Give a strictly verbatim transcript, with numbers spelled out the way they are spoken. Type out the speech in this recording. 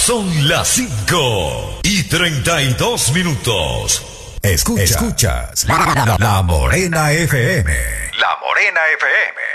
Son las cinco y treinta y dos minutos. Escucha, escuchas la, la, la Morena F M. La Morena F M.